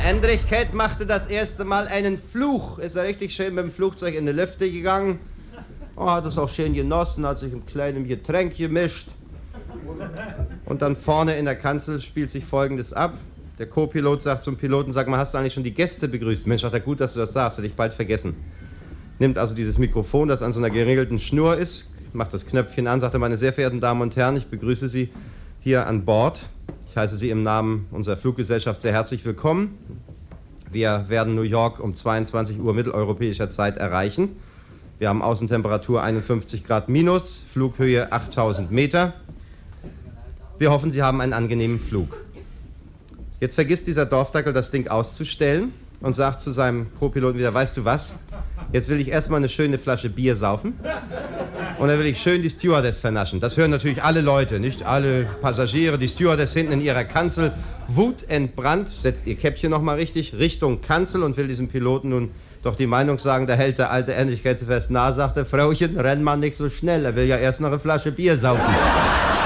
Endrichkeit machte das erste Mal einen Fluch. Ist er richtig schön mit dem Flugzeug in die Lüfte gegangen. Oh, hat es auch schön genossen, hat sich ein kleines Getränk gemischt. Und dann vorne in der Kanzel spielt sich Folgendes ab. Der Co-Pilot sagt zum Piloten, sag mal, hast du eigentlich schon die Gäste begrüßt? Mensch, sagt er, gut, dass du das sagst, hätte ich bald vergessen. Nimmt also dieses Mikrofon, das an so einer geregelten Schnur ist, macht das Knöpfchen an, sagt er, meine sehr verehrten Damen und Herren, ich begrüße Sie hier an Bord. Ich heiße Sie im Namen unserer Fluggesellschaft sehr herzlich willkommen. Wir werden New York um 22 Uhr mitteleuropäischer Zeit erreichen. Wir haben Außentemperatur 51 Grad minus, Flughöhe 8000 Meter. Wir hoffen, Sie haben einen angenehmen Flug. Jetzt vergisst dieser Dorfdackel, das Ding auszustellen und sagt zu seinem Co-Piloten wieder, weißt du was, jetzt will ich erstmal eine schöne Flasche Bier saufen und dann will ich schön die Stewardess vernaschen. Das hören natürlich alle Leute, nicht alle Passagiere. Die Stewardess hinten in ihrer Kanzel, wutentbrannt, setzt ihr Käppchen nochmal richtig, Richtung Kanzel und will diesem Piloten nun doch die Meinung sagen, da hält der alte Endlichkeitsfest nah, sagt der Frauchen, renn mal nicht so schnell, er will ja erst noch eine Flasche Bier saufen.